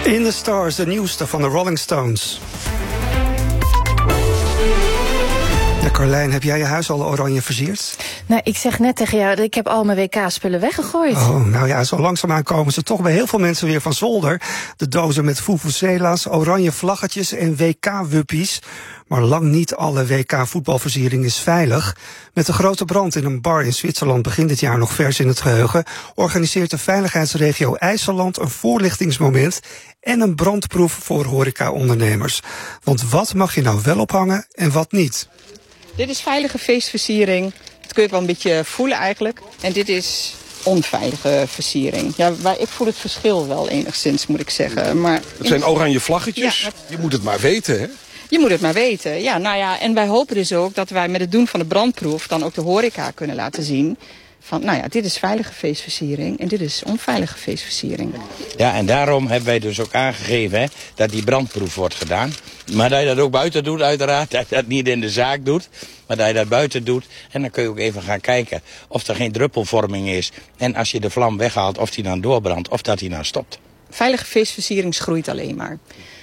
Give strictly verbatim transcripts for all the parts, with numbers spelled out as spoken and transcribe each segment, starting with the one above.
In the Stars, de nieuwste van de Rolling Stones. Ja, Carlijn, heb jij je huis al oranje versierd? Nou, ik zeg net tegen jou dat ik heb al mijn W K-spullen weggegooid. Oh, nou ja, zo langzaamaan komen ze toch bij heel veel mensen weer van zolder. De dozen met vuvuzela's, oranje vlaggetjes en W K-wuppies. Maar lang niet alle W K-voetbalversiering is veilig. Met de grote brand in een bar in Zwitserland begin dit jaar nog vers in het geheugen, organiseert de veiligheidsregio IJsseland een voorlichtingsmoment en een brandproef voor horeca-ondernemers. Want wat mag je nou wel ophangen en wat niet? Dit is veilige feestversiering. Dat kun je wel een beetje voelen eigenlijk. En dit is onveilige versiering. Ja, maar ik voel het verschil wel enigszins, moet ik zeggen. Maar het zijn oranje vlaggetjes. Ja, je moet het maar weten, hè? Je moet het maar weten. Ja, nou ja, en wij hopen dus ook dat wij met het doen van de brandproef dan ook de horeca kunnen laten zien van, nou ja, dit is veilige feestversiering en dit is onveilige feestversiering. Ja, en daarom hebben wij dus ook aangegeven hè, dat die brandproef wordt gedaan. Maar dat je dat ook buiten doet uiteraard, dat je dat niet in de zaak doet, maar dat je dat buiten doet. En dan kun je ook even gaan kijken of er geen druppelvorming is. En als je de vlam weghaalt, of die dan doorbrandt of dat die nou stopt. Veilige feestversiering groeit alleen maar.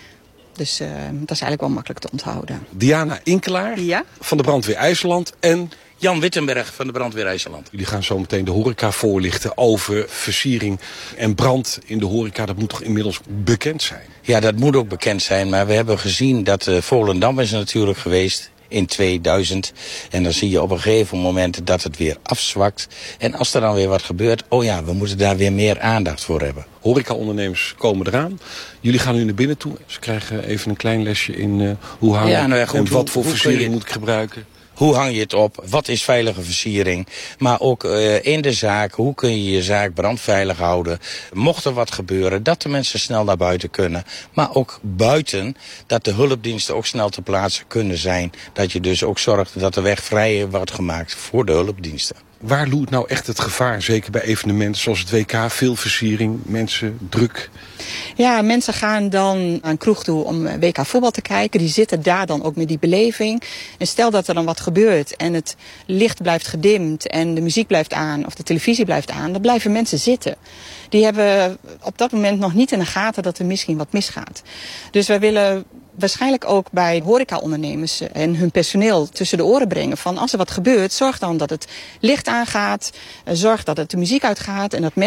Dus uh, dat is eigenlijk wel makkelijk te onthouden. Diana Inkelaar ja? van de Brandweer IJsseland en Jan Wittenberg van de Brandweer IJsseland. Jullie gaan zo meteen de horeca voorlichten over versiering en brand in de horeca. Dat moet toch inmiddels bekend zijn? Ja, dat moet ook bekend zijn. Maar we hebben gezien dat uh, Volendam is natuurlijk geweest in tweeduizend. En dan zie je op een gegeven moment dat het weer afzwakt. En als er dan weer wat gebeurt, oh ja, we moeten daar weer meer aandacht voor hebben. Horeca-ondernemers komen eraan. Jullie gaan nu naar binnen toe. Ze krijgen even een klein lesje in uh, hoe hangen ja, nou ja, goed, en wat hoe, voor hoe versiering je, moet ik gebruiken. Hoe hang je het op? Wat is veilige versiering? Maar ook uh, in de zaak, hoe kun je je zaak brandveilig houden? Mocht er wat gebeuren, dat de mensen snel naar buiten kunnen. Maar ook buiten, dat de hulpdiensten ook snel ter plaatse kunnen zijn. Dat je dus ook zorgt dat de weg vrij wordt gemaakt voor de hulpdiensten. Waar loert nou echt het gevaar, zeker bij evenementen zoals het W K, veel versiering, mensen, druk? Ja, mensen gaan dan aan een kroeg toe om W K voetbal te kijken. Die zitten daar dan ook met die beleving. En stel dat er dan wat gebeurt en het licht blijft gedimd en de muziek blijft aan of de televisie blijft aan, dan blijven mensen zitten. Die hebben op dat moment nog niet in de gaten dat er misschien wat misgaat. Dus wij willen waarschijnlijk ook bij horecaondernemers en hun personeel tussen de oren brengen van als er wat gebeurt, zorg dan dat het licht aangaat, zorg dat het de muziek uitgaat en dat